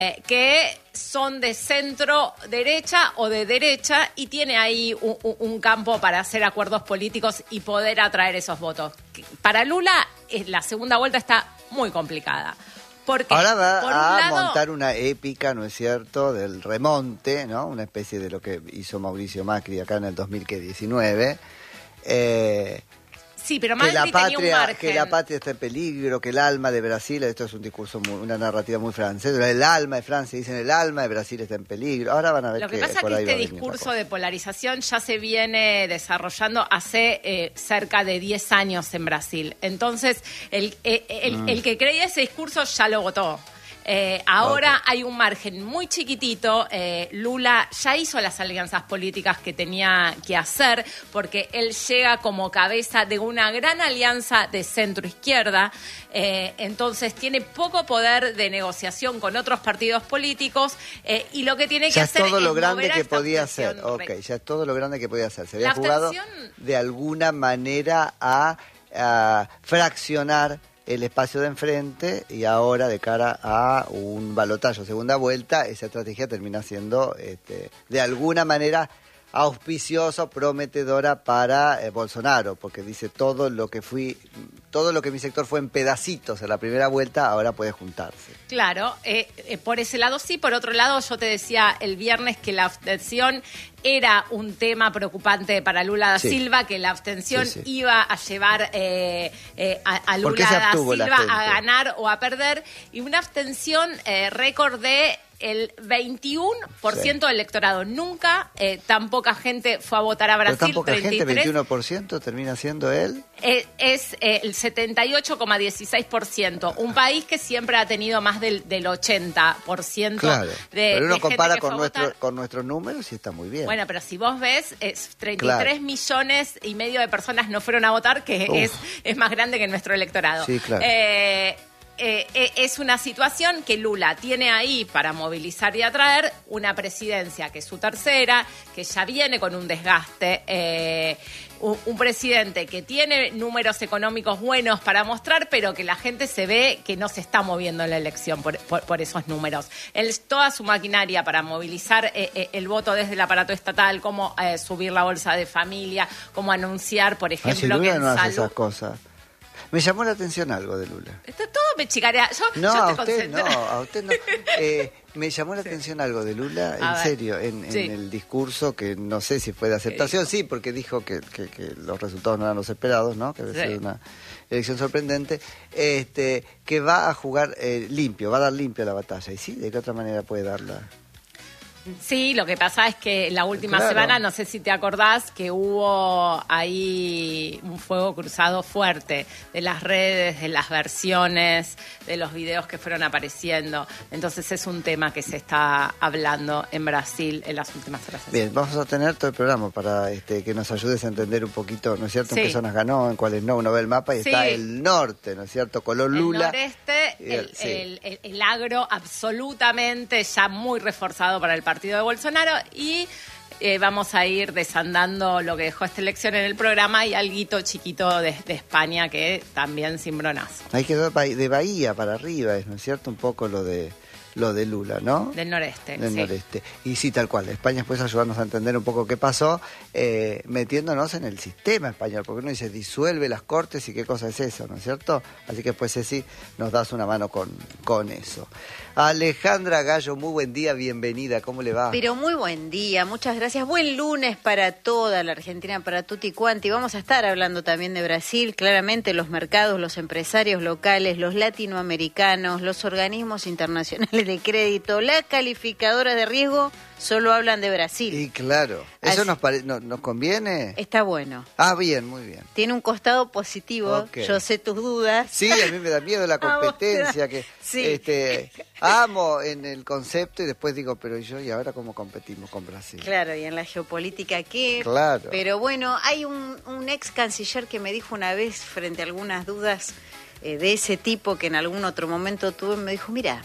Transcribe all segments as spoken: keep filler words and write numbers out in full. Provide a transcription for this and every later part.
eh, que son de centro derecha o de derecha y tiene ahí un, un campo para hacer acuerdos políticos y poder atraer esos votos. Para Lula, la segunda vuelta está muy complicada. Porque, ahora va por a un lado, montar una épica, ¿no es cierto?, del remonte, ¿no? Una especie de lo que hizo Mauricio Macri acá en el dos mil diecinueve. Eh, sí, pero que la Macri tenía un patria, margen. que la patria está en peligro, que el alma de Brasil, esto es un discurso, muy, una narrativa muy francesa, el alma de Francia, dicen el alma de Brasil está en peligro. Ahora van a ver Lo que, que pasa es por que ahí va este a venir discurso de polarización ya se viene desarrollando hace eh, cerca de diez años en Brasil. Entonces, el, eh, el, Mm. el que creía ese discurso ya lo votó. Eh, ahora Okay. hay un margen muy chiquitito. eh, Lula ya hizo las alianzas políticas que tenía que hacer porque él llega como cabeza de una gran alianza de centro-izquierda. Eh, entonces tiene poco poder de negociación con otros partidos políticos eh, y lo que tiene que Ya es hacer todo es lo grande mover a que esta podía abstención hacer. Ok, re- ya es todo lo grande que podía hacer. Se había La jugado abstención- de alguna manera a, a fraccionar el espacio de enfrente y ahora de cara a un balotaje segunda vuelta, esa estrategia termina siendo este, de alguna manera auspiciosa, prometedora para eh, Bolsonaro, porque dice todo lo que fui, todo lo que mi sector fue en pedacitos en la primera vuelta, ahora puede juntarse. Claro, eh, eh, por ese lado sí. Por otro lado, yo te decía el viernes que la abstención era un tema preocupante para Lula da Sí. Silva, que la abstención Sí, sí. iba a llevar eh, eh, a, a ¿Por qué Lula se da abstuvo la Silva gente? a ganar o a perder, y una abstención eh, récord de el veintiuno por ciento Sí. del electorado. Nunca eh, tan poca gente fue a votar a Pero Brasil. tan poca gente, treinta y tres veintiuno por ciento termina siendo él. Eh, es eh, el setenta y ocho coma dieciséis por ciento. Un país que siempre ha tenido más del, del ochenta por ciento Claro, de, pero uno de compara gente que con, fue a nuestro, votar. con nuestros números y está muy bien. Bueno, pero si vos ves, es treinta y tres Claro. millones y medio de personas no fueron a votar, que Uf. es, es más grande que nuestro electorado. Sí, claro. Eh, eh, eh, es una situación que Lula tiene ahí para movilizar y atraer una presidencia que es su tercera, que ya viene con un desgaste, eh, un, un presidente que tiene números económicos buenos para mostrar, pero que la gente se ve que no se está moviendo en la elección por, por, por esos números. Él, toda su maquinaria para movilizar eh, eh, el voto desde el aparato estatal, cómo eh, subir la bolsa de familia, cómo anunciar, por Ah, si ejemplo, que Lula en no hace salud... esas cosas. Me llamó la atención algo de Lula. Esto todo me chicarea. Yo, No, yo a te usted no, concentro- a usted no. Eh, me llamó la atención algo de Lula, A en ver. serio, en, en Sí. el discurso que no sé si fue de aceptación, sí, porque dijo que, que, que los resultados no eran los esperados, ¿no? Que debe Sí. ser una elección sorprendente, este, que va a jugar eh, limpio, va a dar limpio la batalla. ¿Y sí? ¿De qué otra manera puede darla? Sí, lo que pasa es que la última Claro. semana, no sé si te acordás, que hubo ahí un fuego cruzado fuerte de las redes, de las versiones, de los videos que fueron apareciendo. Entonces es un tema que se está hablando en Brasil en las últimas horas. Bien, vamos a tener todo el programa para este, que nos ayudes a entender un poquito, ¿no es cierto?, Sí. en qué zonas ganó, en cuáles no. Uno ve el mapa y Sí. está el norte, ¿no es cierto?, color Lula. El noreste, Y el, el- sí. el- el- el agro absolutamente ya muy reforzado para el partido de Bolsonaro, y eh, vamos a ir desandando lo que dejó esta elección en el programa y alguito chiquito de, de España que también cimbronazo. Ahí quedó de Bah- de Bahía para arriba, ¿no es cierto?, un poco lo de lo de Lula, ¿no? Del noreste. Del sí. noreste. Y sí, tal cual. España puede ayudarnos a entender un poco qué pasó, eh, metiéndonos en el sistema español, porque uno dice, disuelve las cortes y qué cosa es eso, ¿no es cierto? Así que pues sí, nos das una mano con, con eso. Alejandra Gallo, muy buen día, bienvenida, ¿cómo le va? Pero muy buen día, muchas gracias. Buen lunes para toda la Argentina, para tutti quanti. Vamos a estar hablando también de Brasil, claramente los mercados, los empresarios locales, los latinoamericanos, los organismos internacionales de crédito, las calificadoras de riesgo, solo hablan de Brasil. Y claro, ¿eso Así- nos, pare- no- nos conviene? Está bueno. Ah, bien, muy bien. Tiene un costado positivo, Ok. yo sé tus dudas. Sí, a mí me da miedo la A vos te da- competencia, que Sí. este, amo en el concepto y después digo, pero ¿y yo? ¿Y ahora cómo competimos con Brasil? Claro, y en la geopolítica qué. Claro. Pero bueno, hay un, un ex canciller que me dijo una vez, frente a algunas dudas eh, de ese tipo que en algún otro momento tuve, me dijo, mira,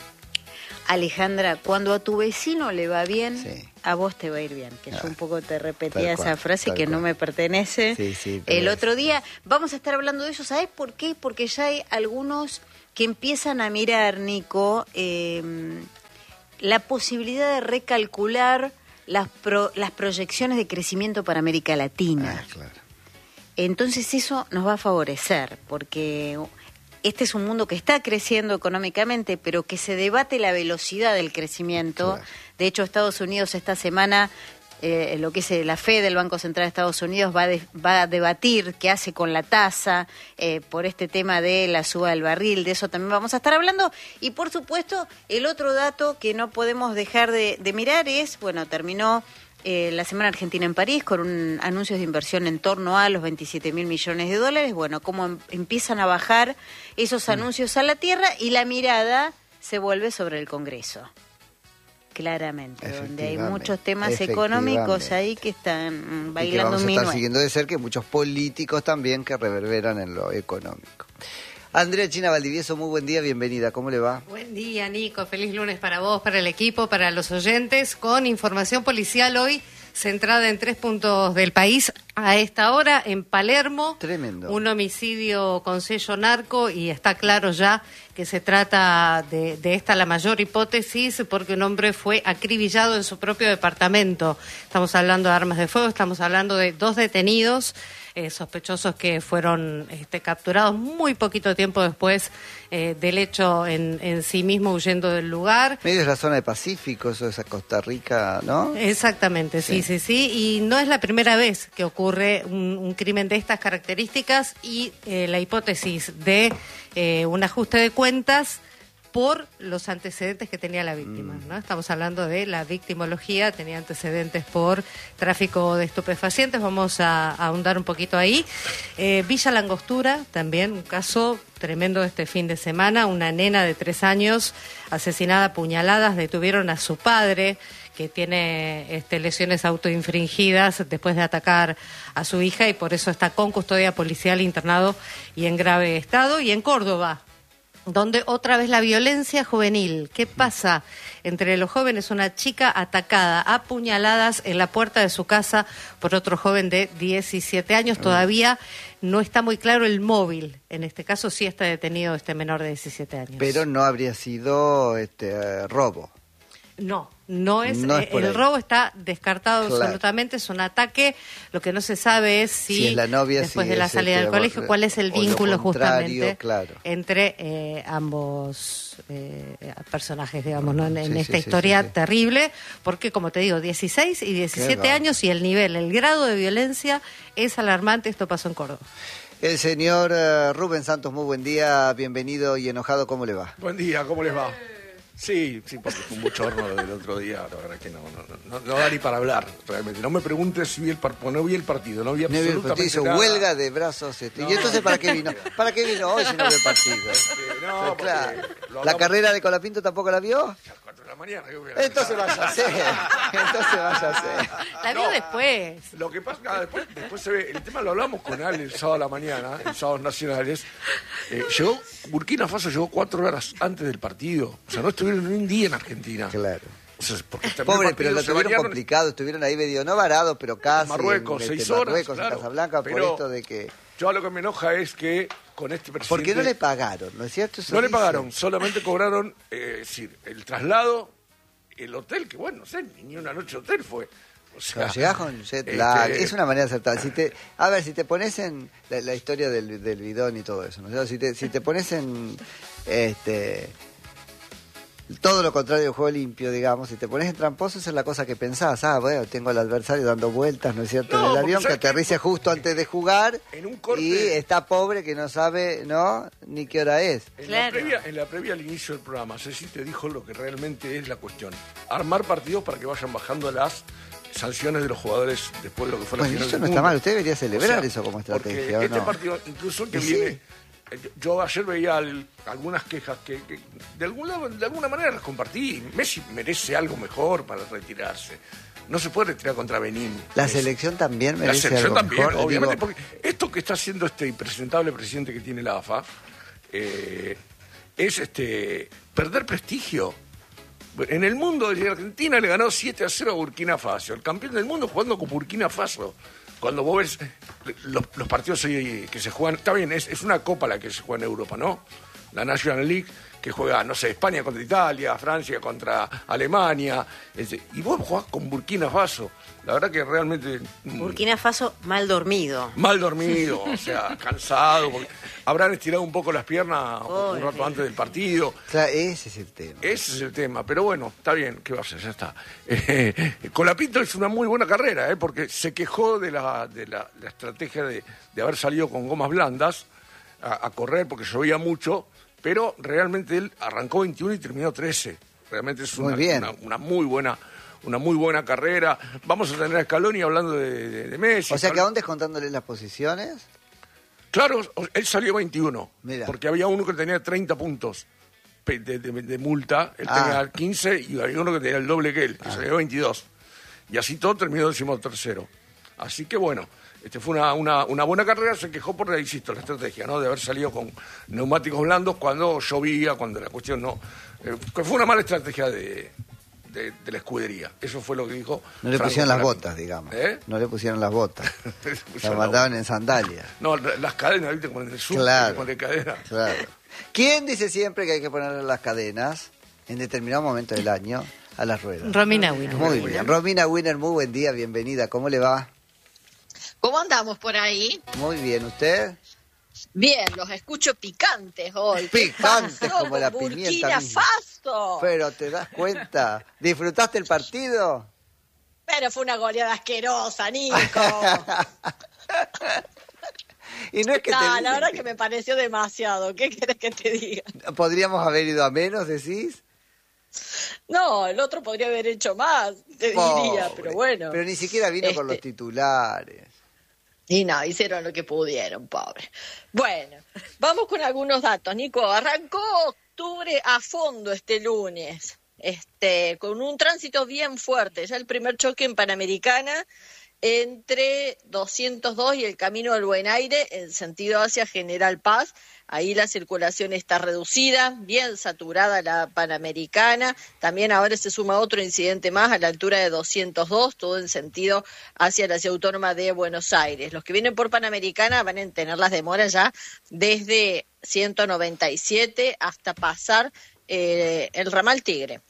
Alejandra, cuando a tu vecino le va bien, Sí. a vos te va a ir bien. Que Ah, yo un poco te repetía tal esa cual, frase tal que no cual. me pertenece. Sí, sí, pero El es- otro día vamos a estar hablando de eso. ¿Sabes por qué? Porque ya hay algunos que empiezan a mirar, Nico, eh, la posibilidad de recalcular las, pro, las proyecciones de crecimiento para América Latina. Ah, claro. Entonces eso nos va a favorecer, porque este es un mundo que está creciendo económicamente, pero que se debate la velocidad del crecimiento. Claro. De hecho, Estados Unidos esta semana, eh, lo que es la Fed del Banco Central de Estados Unidos, va, de, va a debatir qué hace con la tasa eh, por este tema de la suba del barril. De eso también vamos a estar hablando. Y, por supuesto, el otro dato que no podemos dejar de, de mirar es, bueno, terminó... Eh, la Semana Argentina en París con un anuncios de inversión en torno a los veintisiete mil millones de dólares. Bueno, cómo em- empiezan a bajar esos anuncios a la tierra y la mirada se vuelve sobre el Congreso. Claramente, donde hay muchos temas económicos ahí que están bailando y que vamos un a estar minué. siguiendo de cerca, y muchos políticos también que reverberan en lo económico. Andrea China Valdivieso, muy buen día, bienvenida, ¿cómo le va? Buen día, Nico, feliz lunes para vos, para el equipo, para los oyentes, con información policial hoy centrada en tres puntos del país. A esta hora, en Palermo, Tremendo. Un homicidio con sello narco, y está claro ya que se trata de, de esta la mayor hipótesis, porque un hombre fue acribillado en su propio departamento. Estamos hablando de armas de fuego, estamos hablando de dos detenidos, Eh, sospechosos que fueron este, capturados muy poquito tiempo después eh, del hecho en, en sí mismo, huyendo del lugar. Medio es la zona de Pacífico, eso es a Costa Rica, ¿no? Exactamente, sí, sí, sí, sí. Y no es la primera vez que ocurre un, un crimen de estas características, y eh, la hipótesis de eh, un ajuste de cuentas por los antecedentes que tenía la víctima, ¿no? Estamos hablando de la victimología, tenía antecedentes por tráfico de estupefacientes. Vamos a, a ahondar un poquito ahí. Eh, Villa Langostura, también un caso tremendo este fin de semana, una nena de tres años asesinada a puñaladas. Detuvieron a su padre, que tiene este, lesiones autoinfringidas después de atacar a su hija, y por eso está con custodia policial, internado y en grave estado. Y en Córdoba, donde otra vez la violencia juvenil. ¿Qué pasa entre los jóvenes? Una chica atacada a puñaladas en la puerta de su casa por otro joven de diecisiete años. Todavía no está muy claro el móvil. En este caso sí está detenido este menor de diecisiete años. Pero no habría sido este eh, robo. No, no es, No es eh, por el ahí. robo está descartado Claro. absolutamente, es un ataque. Lo que no se sabe es si, Si es la novia, después si de la es, salida este, del colegio, cuál es el o lo vínculo contrario, justamente claro. entre eh, ambos eh, personajes, digamos, ¿no? en, en Sí, esta sí, sí, historia sí, sí. terrible, porque como te digo, dieciséis y diecisiete bárbaro. años, y el nivel, el grado de violencia es alarmante. Esto pasó en Córdoba. El señor eh, Rubén Santos, muy buen día, bienvenido y enojado, ¿cómo le va? Buen día, ¿cómo les va? Sí, sí, porque fue un bochorno del otro día, la verdad que no, no, no, no da ni para hablar, realmente. No me preguntes si vi el partido, no vi el partido, no vi No vio el absolutamente partido, hizo nada. huelga de brazos. Este. No. ¿Y entonces para qué vino? ¿Para qué vino hoy si no vio el partido? Este, no, Pero claro. porque lo ¿La hablamos carrera de Colapinto tampoco la vio? a las cuatro de la mañana. ¿qué voy a Entonces hacer? vaya a ser. Entonces vaya a ser. La vio No. después. Lo que pasa, nada, después, después se ve, el tema lo hablamos con Ale el sábado a la mañana, en sábados nacionales. Eh, llegó, Burkina Faso llegó cuatro horas antes del partido. O sea, no estuvieron ni un día en Argentina. Claro. O sea, porque terminó el Pobre, partido, pero lo se tuvieron bañaron complicado, estuvieron ahí medio, no varados, pero casi. Marruecos, en, seis este, horas, Marruecos, claro. en Casablanca, por Pero esto de que... Yo a lo que me enoja es que con este presidente... ¿Por qué no le pagaron? ¿No es cierto? Eso No le dice. pagaron, solamente cobraron, eh, es decir, el traslado, el hotel, que bueno, no sé, ni una noche de hotel fue. O sea, Pero llegás con jet lag, este, es una manera de acertar. Si te, a ver, si te pones en la, la historia del, del bidón y todo eso, ¿no? O sea, si te, si te pones en este todo lo contrario del juego limpio, digamos, si te pones en tramposo, esa es la cosa que pensás. Ah, bueno, tengo al adversario dando vueltas, ¿no es cierto? No, en el porque avión, que ¿sabes qué? aterrice justo antes de jugar En un corte- y está pobre que no sabe, ¿no? Ni qué hora es. En, Claro. la previa, en la previa al inicio del programa, Ceci te dijo lo que realmente es la cuestión. Armar partidos para que vayan bajando las sanciones de los jugadores después de lo que fue la Bueno, final eso del no está mundo. mal, usted debería celebrar O sea, eso como porque estrategia, ¿o este no? partido, incluso que Y sí. viene... eh, Yo, yo ayer veía el- algunas quejas que, que de, algún lado, de alguna manera las compartí. Messi merece algo mejor para retirarse. No se puede retirar contra Benín. La Messi. selección también La merece selección algo también, mejor. obviamente, Digo, porque esto que está haciendo este impresentable presidente que tiene la A F A eh, es este perder prestigio. En el mundo, Argentina le ganó siete a cero a Burkina Faso, el campeón del mundo jugando con Burkina Faso. Cuando vos ves los, los partidos ahí que se juegan, está bien, es, es una copa la que se juega en Europa, ¿no? la National League, que juega, no sé, España contra Italia, Francia contra Alemania, este, y vos jugás con Burkina Faso. La verdad que realmente... Burkina Faso mal dormido. Mal dormido, o sea, cansado, porque habrán estirado un poco las piernas Oh, un rato antes del partido. O sea, ese es el tema. Ese es el tema, pero bueno, está bien, ¿qué va a hacer? Ya está. Eh, Colapinto es una muy buena carrera, eh, porque se quejó de la, de la, la estrategia de, de haber salido con gomas blandas a, a correr porque llovía mucho, pero realmente él arrancó veintiuno y terminó trece. Realmente es una Muy bien. una, una muy buena... Una muy buena carrera. Vamos a tener a Scaloni hablando de, de, de Messi. O sea, Scal- que aún descontándole las posiciones. Claro, él salió veintiuno. Mira. Porque había uno que tenía treinta puntos de, de- de multa. Él Ah. tenía quince y había uno que tenía el doble que él, que salió veintidós. Y así todo terminó decimotercero. Así que bueno, este fue una, una, una buena carrera. Se quejó por, insisto, la estrategia, ¿no? De haber salido con neumáticos blandos cuando llovía, cuando la cuestión no... eh, que fue una mala estrategia de... De, de la escudería. Eso fue lo que dijo. No le Franco pusieron las Colapinto. botas, digamos. ¿Eh? No le pusieron las botas. Le Las pusieron mandaban en sandalias. No, la- las cadenas, ¿viste? Con el sur, Claro. con el cadena. Claro. ¿Quién dice siempre que hay que ponerle las cadenas en determinado momento del año a las ruedas? Romina Winner. Muy bien. Romina Winner, muy buen día, bienvenida. ¿Cómo le va? ¿Cómo andamos por ahí? Muy bien, ¿usted? Bien, los escucho picantes hoy. ¿Qué Picantes pasó como con la pimienta Burkina misma. Faso. Pero te das cuenta. ¿Disfrutaste el partido? Pero fue una goleada asquerosa, Nico. Y no es que No, te... la verdad que me pareció demasiado. ¿Qué querés que te diga? ¿Podríamos haber ido a menos, decís? No, el otro podría haber hecho más, te Pobre. diría, pero bueno. Pero ni siquiera vino con Este, los titulares. Y no, hicieron lo que pudieron, pobre. Bueno, vamos con algunos datos. Nico, arrancó octubre a fondo este lunes, este, con un tránsito bien fuerte. Ya el primer choque en Panamericana entre doscientos dos y el Camino del Buen Aire en sentido hacia General Paz. Ahí la circulación está reducida, bien saturada la Panamericana. También ahora se suma otro incidente más a la altura de doscientos dos, todo en sentido hacia la Ciudad Autónoma de Buenos Aires. Los que vienen por Panamericana van a tener las demoras ya desde ciento noventa y siete hasta pasar eh, el ramal Tigre.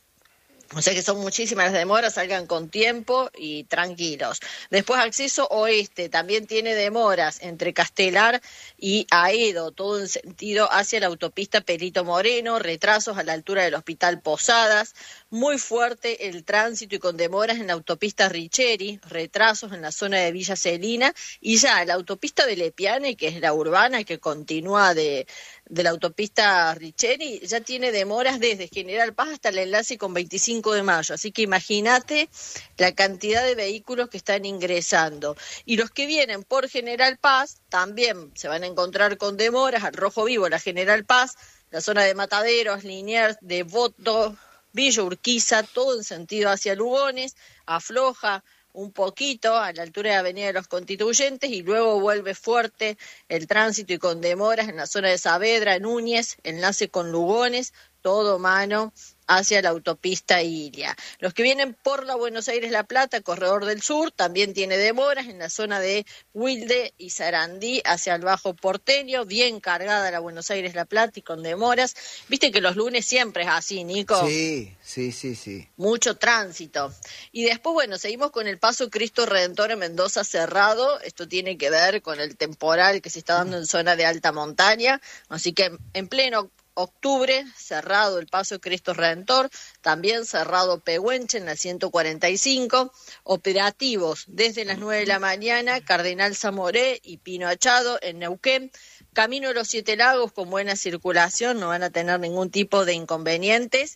O sea que son muchísimas las demoras, salgan con tiempo y tranquilos. Después acceso oeste, también tiene demoras entre Castelar y Aedo, todo en sentido hacia la autopista Perito Moreno, retrasos a la altura del Hospital Posadas, muy fuerte el tránsito y con demoras en la autopista Richeri, retrasos en la zona de Villa Celina y ya la autopista de Lepiane, que es la urbana que continúa de... de la autopista Richeri, ya tiene demoras desde General Paz hasta el enlace con veinticinco de mayo, así que imagínate la cantidad de vehículos que están ingresando. Y los que vienen por General Paz también se van a encontrar con demoras, al Rojo Vivo, la General Paz, la zona de Mataderos, Liniers, Devoto, Villa Urquiza, todo en sentido hacia Lugones, afloja un poquito a la altura de Avenida de los Constituyentes y luego vuelve fuerte el tránsito y con demoras en la zona de Saavedra, Núñez, enlace con Lugones, todo mano hacia la autopista Ilia. Los que vienen por la Buenos Aires-La Plata, Corredor del Sur, también tiene demoras en la zona de Wilde y Sarandí hacia el Bajo Porteño, bien cargada la Buenos Aires-La Plata y con demoras. Viste que los lunes siempre es así, Nico. Sí, sí, sí, sí. Mucho tránsito. Y después, bueno, seguimos con el paso Cristo Redentor en Mendoza cerrado. Esto tiene que ver con el temporal que se está dando en zona de alta montaña. Así que en pleno octubre, cerrado el paso Cristo Redentor, también cerrado Pehuenche en la ciento cuarenta y cinco, operativos desde las nueve de la mañana, Cardenal Zamoré y Pino Achado en Neuquén, Camino de los Siete Lagos con buena circulación, no van a tener ningún tipo de inconvenientes.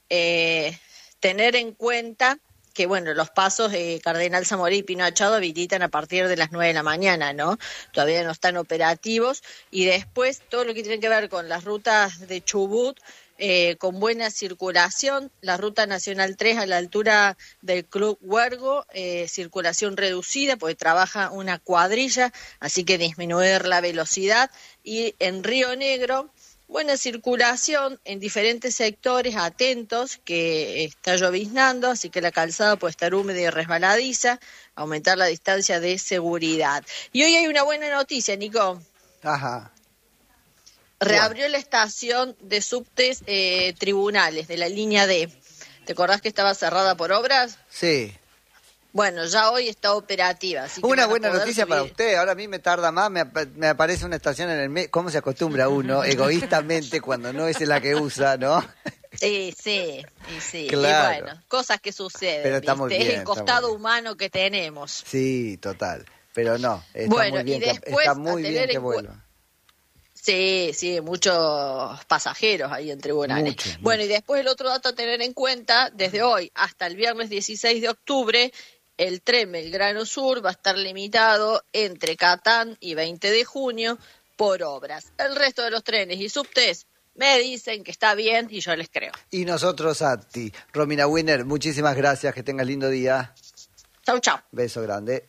Eh, tener en cuenta que, bueno, los pasos de Cardenal Zamoré y Pino Achado habilitan a partir de las nueve de la mañana, ¿no? Todavía no están operativos. Y después todo lo que tiene que ver con las rutas de Chubut, eh, con buena circulación, la Ruta Nacional tres a la altura del Club Huergo, eh, circulación reducida, porque trabaja una cuadrilla, así que disminuir la velocidad. Y en Río Negro, buena circulación en diferentes sectores, atentos, que está lloviznando, así que la calzada puede estar húmeda y resbaladiza, aumentar la distancia de seguridad. Y hoy hay una buena noticia, Nico. Ajá. Reabrió la estación de subtes eh, tribunales de la línea D. ¿Te acordás que estaba cerrada por obras? Sí. Bueno, ya hoy está operativa. Así que una van a buena poder noticia subir. para usted. Ahora a mí me tarda más, me, ap- me aparece una estación en el medio. ¿Cómo se acostumbra uno egoístamente cuando no es la que usa, no? Sí, sí, y sí. Claro. Y bueno, cosas que suceden. Pero está muy ¿viste? bien, Es el está muy costado bien. humano que tenemos. Sí, total. Pero no, está Bueno, muy bien, y que, después, está a muy tener bien que en cu- vuelva. Sí, sí, muchos pasajeros ahí en tribunales. Muchos, Bueno, y después el otro dato a tener en cuenta, desde hoy hasta el viernes dieciséis de octubre, el tren Belgrano Sur va a estar limitado entre Catán y veinte de junio por obras. El resto de los trenes y subtes me dicen que está bien y yo les creo. Y nosotros a ti. Romina Winner, muchísimas gracias, que tengas lindo día. Chau, chau. Beso grande.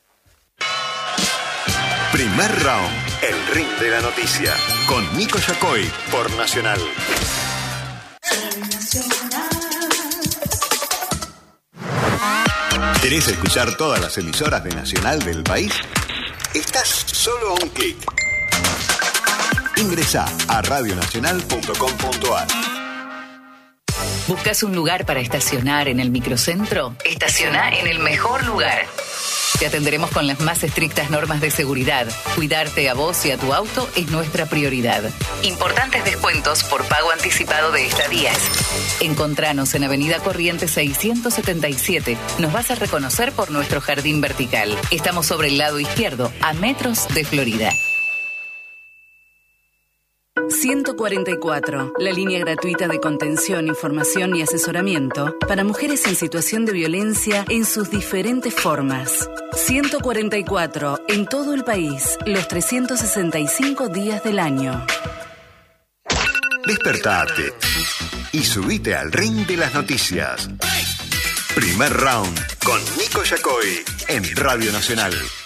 Primer round, el ring de la noticia, con Nico Yacoy por Nacional. ¿Querés escuchar todas las emisoras de Nacional del país? Estás solo a un clic. Ingresá a radionacional punto com punto a r. ¿Buscas un lugar para estacionar en el microcentro? Estaciona en el mejor lugar. Te atenderemos con las más estrictas normas de seguridad. Cuidarte a vos y a tu auto es nuestra prioridad. Importantes descuentos por pago anticipado de estadías. Encontranos en Avenida Corrientes seiscientos setenta y siete. Nos vas a reconocer por nuestro jardín vertical. Estamos sobre el lado izquierdo, a metros de Florida. ciento cuarenta y cuatro, la línea gratuita de contención, información y asesoramiento para mujeres en situación de violencia en sus diferentes formas. ciento cuarenta y cuatro, en todo el país, los trescientos sesenta y cinco días del año. Despertate y subite al ring de las noticias. Primer round con Nico Yacoy en Radio Nacional.